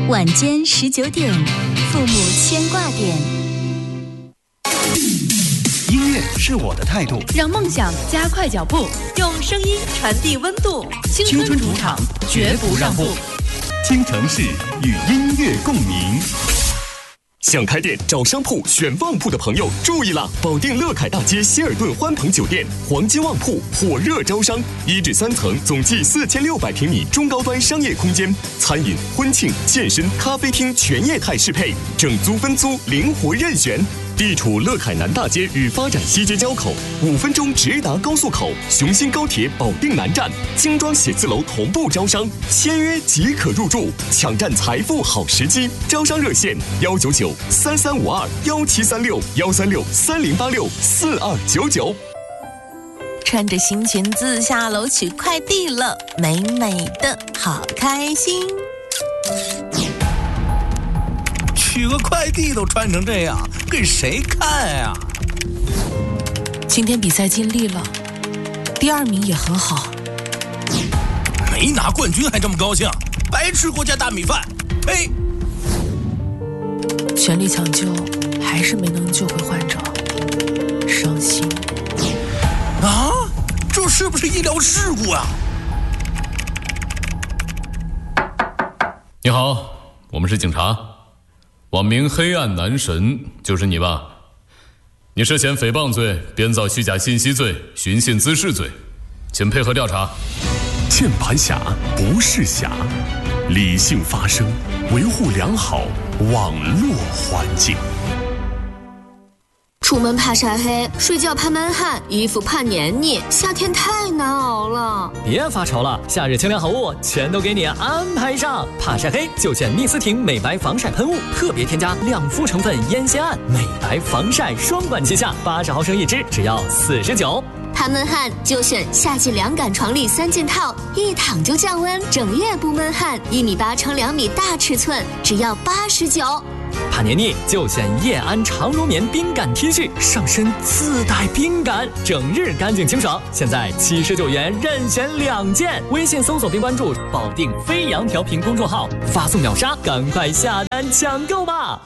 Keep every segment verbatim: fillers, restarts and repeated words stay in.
晚间十九点，父母牵挂点。 音乐是我的态度， 让梦想加快脚步，用声音传递温度。 青春主场，绝不让步。京城市与音乐共鸣。 想开店找商铺选旺铺的朋友注意了！保定乐凯大街希尔顿欢朋酒店黄金旺铺火热招商，一至三层，总计四千六百平米中高端商业空间，餐饮、婚庆、健身、咖啡厅全业态适配，整租分租灵活任选。地处乐凯南大街与发展西街交口，五分钟直达高速口，雄心高铁保定南站，精装写字楼同步招商，签约即可入住，抢占财富好时机。招商热线：幺九九三三五二幺七三六幺三六三零八六四二九九。 穿着新裙子下楼取快递了，美美的，好开心。 取个快递都穿成这样，给谁看呀？ 今天比赛尽力了，第二名也很好。 没拿冠军还这么高兴，白吃国家大米饭！呸！ 全力抢救，还是没能救回患者，伤心。 啊，这是不是医疗事故啊？ 你好，我们是警察。网名黑暗男神就是你吧？你涉嫌诽谤罪、编造虚假信息罪、寻衅滋事罪，请配合调查。 键盘侠不是侠，理性发声，维护良好网络环境。 出门怕晒黑，睡觉怕闷汗，衣服怕黏腻，夏天太难熬了。 别发愁了，夏日清凉好物全都给你安排上。怕晒黑就选蜜丝婷美白防晒喷雾，特别添加亮肤成分烟酰胺，美白防晒双管齐下，八十毫升一支，只要四十九。 怕闷汗就选夏季凉感床笠三件套，一躺就降温，整夜不闷汗，一米八乘两米大尺寸，只要八十九。 怕黏腻就选叶安长绒棉冰感 T 恤，上身自带冰感，整日干净清爽。现在七十九元任选两件，微信搜索并关注保定飞扬调频公众号，发送秒杀，赶快下单抢购吧。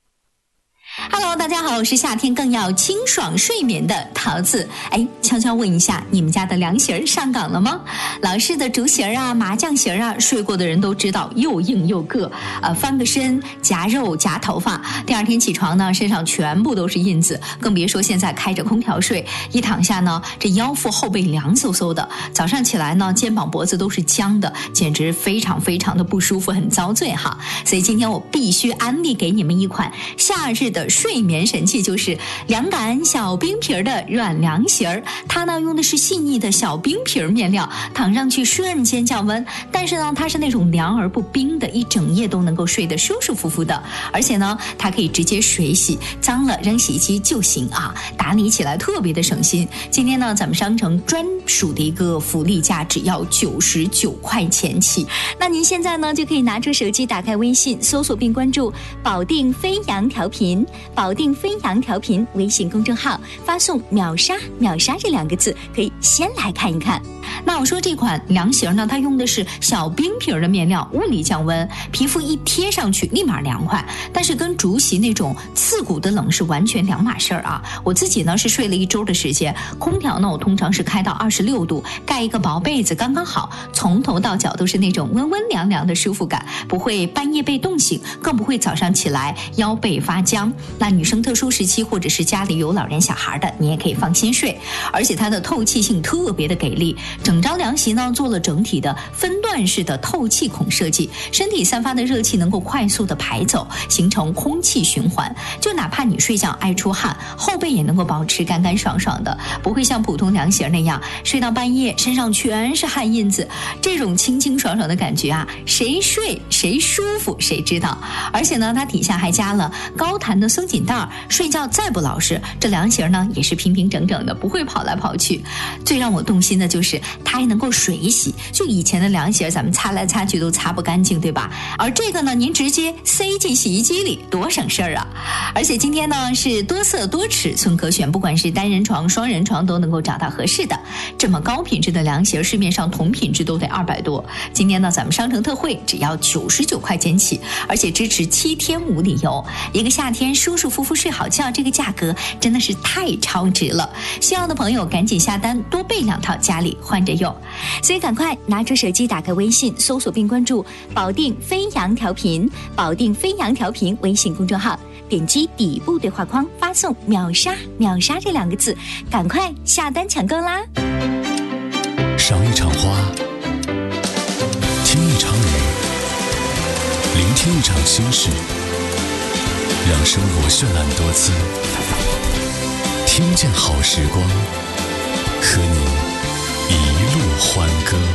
Hello， 大家好，我是夏天更要清爽睡眠的桃子。哎，悄悄问一下，你们家的凉席儿上岗了吗？老式的竹席儿啊、麻将席儿啊，睡过的人都知道又硬又硌，呃，翻个身夹肉夹头发，第二天起床呢，身上全部都是印子，更别说现在开着空调睡，一躺下呢，这腰腹后背凉飕飕的，早上起来呢，肩膀脖子都是僵的，简直非常非常的不舒服，很遭罪哈。所以今天我必须安利给你们一款夏日的睡眠神器，就是凉感小冰皮儿的软凉席儿。它呢用的是细腻的小冰皮儿面料，躺上去瞬间降温，但是呢它是那种凉而不冰的，一整夜都能够睡得舒舒服服的。而且呢它可以直接水洗，脏了扔洗衣机就行啊，打理起来特别的省心。今天呢咱们商城专属的一个福利价，只要九十九块钱起。那您现在呢就可以拿出手机，打开微信，搜索并关注保定飞扬调频，保定飞扬调频微信公众号，发送秒杀秒杀这两个字，可以先来看一看。那我说这款凉席呢，它用的是小冰皮的面料，物理降温，皮肤一贴上去立马凉快，但是跟竹席那种刺骨的冷是完全两码事儿啊。我自己呢是睡了一周的时间，空调呢我通常是开到二十六度，盖一个薄被子刚刚好，从头到脚都是那种温温凉凉的舒服感，不会半夜被冻醒，更不会早上起来腰背发僵。那女生特殊时期或者是家里有老人小孩的，你也可以放心睡。而且它的透气性特别的给力，整张凉席呢做了整体的分段式的透气孔设计，身体散发的热气能够快速的排走，形成空气循环，就哪怕你睡觉爱出汗，后背也能够保持干干爽爽的，不会像普通凉席那样睡到半夜身上全是汗印子。这种清清爽爽的感觉啊，谁睡谁舒服谁知道。而且呢它底下还加了高弹的塑松紧带，睡觉再不老实，这凉席呢也是平平整整的，不会跑来跑去。最让我动心的就是它还能够水洗，就以前的凉席咱们擦来擦去都擦不干净，对吧？而这个呢，您直接塞进洗衣机里，多省事儿啊！而且今天呢是多色多尺寸可选，不管是单人床、双人床都能够找到合适的。这么高品质的凉席，市面上同品质都得二百多。今天呢，咱们商城特惠，只要九十九块钱起，而且支持七天无理由。一个夏天舒舒服服睡好觉，这个价格真的是太超值了。需要的朋友赶紧下单，多备两套，家里换着用。 所以赶快拿出手机，打开微信，搜索并关注保定飞扬调频，保定飞扬调频微信公众号，点击底部对话框发送秒杀秒杀这两个字，赶快下单抢购啦！ 赏一场花，听一场雨，聆听一场心事，让生活绚烂多姿，听见好时光，和你一路欢歌。